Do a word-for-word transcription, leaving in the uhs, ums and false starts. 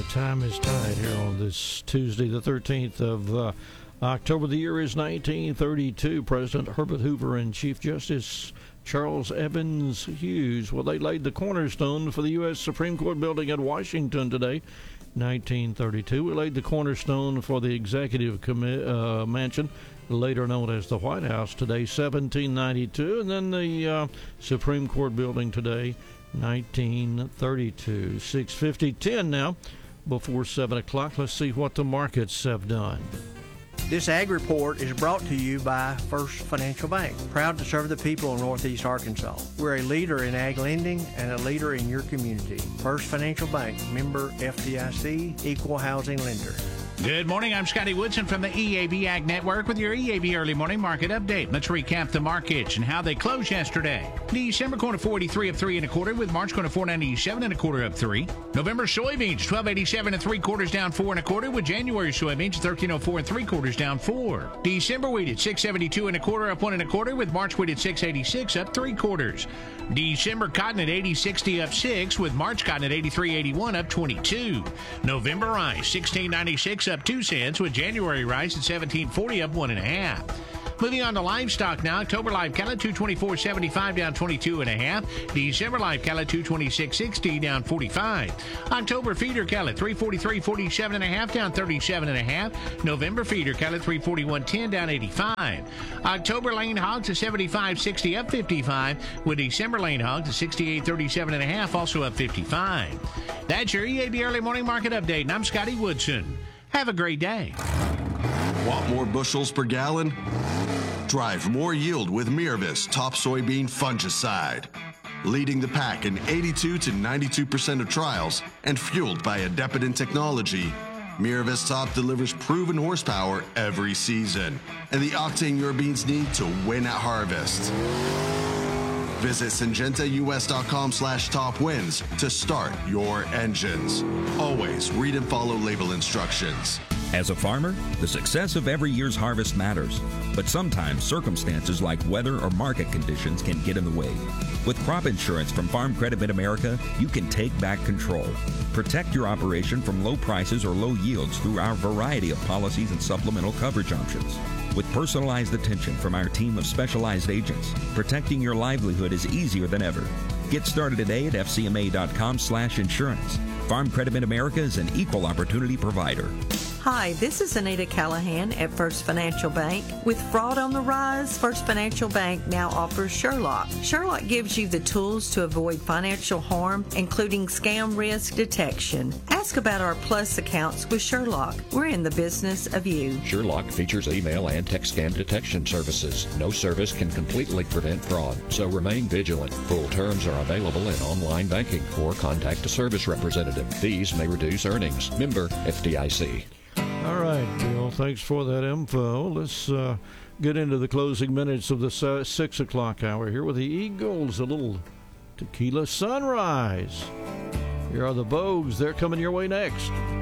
Time is tight here on this Tuesday, the thirteenth of uh, October. The year is nineteen thirty-two. President Herbert Hoover and Chief Justice Charles Evans Hughes, well, they laid the cornerstone for the U S Supreme Court building at Washington today, nineteen thirty-two. We laid the cornerstone for the Executive Commi- uh, Mansion, later known as the White House, today, seventeen ninety-two. And then the uh, Supreme Court building today, nineteen thirty-two. six fifty, ten now. Before seven o'clock, let's see what the markets have done. This Ag Report is brought to you by First Financial Bank, proud to serve the people of Northeast Arkansas. We're a leader in ag lending and a leader in your community. First Financial Bank, member F D I C, equal housing lender. Good morning. I'm Scotty Woodson from the E A B Ag Network with your E A B Early Morning Market Update. Let's recap the markets and how they closed yesterday. December corn at four eighty-three up three and a quarter, with March corn at four ninety-seven and a quarter up three. November soybeans twelve eighty-seven and three quarters down four and a quarter, with January soybeans thirteen oh four and three quarters down four. December wheat at six seventy-two and a quarter up one and a quarter, with March wheat at six eighty-six up three quarters. December cotton at eighty sixty up six, with March cotton at eighty-three eighty-one up twenty-two. November rice sixteen ninety-six up two cents, with January rice at seventeen forty up one and a half. Moving on to livestock now. October live cattle two twenty-four seventy-five down twenty-two and a half. December live cattle two twenty-six sixty down forty-five. October feeder cattle three forty-three forty-seven and a half down thirty-seven and a half. November feeder cattle three forty-one ten down eighty-five. October lane hogs at seventy-five sixty up fifty-five, with December lane hogs at sixty-eight thirty-seven and a half also up fifty-five. That's your E A B Early Morning Market Update, and I'm Scotty Woodson. Have a great day. Want more bushels per gallon? Drive more yield with Miravis Top Soybean Fungicide. Leading the pack in eighty-two to ninety-two percent of trials and fueled by Adepidin technology, Miravis Top delivers proven horsepower every season and the octane your beans need to win at harvest. Visit syngentaus.com slash top wins to start your engines. Always read and follow label instructions. As a farmer, the success of every year's harvest matters, but sometimes circumstances like weather or market conditions can get in the way. With crop insurance from Farm Credit Mid-America, you can take back control. Protect your operation from low prices or low yields through our variety of policies and supplemental coverage options. With personalized attention from our team of specialized agents, protecting your livelihood is easier than ever. Get started today at fcma.com slash insurance. Farm Credit Mid-America is an equal opportunity provider. Hi, this is Anita Callahan at First Financial Bank. With fraud on the rise, First Financial Bank now offers Sherlock. Sherlock gives you the tools to avoid financial harm, including scam risk detection. Ask about our Plus accounts with Sherlock. We're in the business of you. Sherlock features email and text scam detection services. No service can completely prevent fraud, so remain vigilant. Full terms are available in online banking or contact a service representative. Fees may reduce earnings. Member F D I C. All right, Bill, thanks for that info. Let's uh, get into the closing minutes of the six o'clock hour here with the Eagles, a little tequila sunrise. Here are the Vogues. They're coming your way next.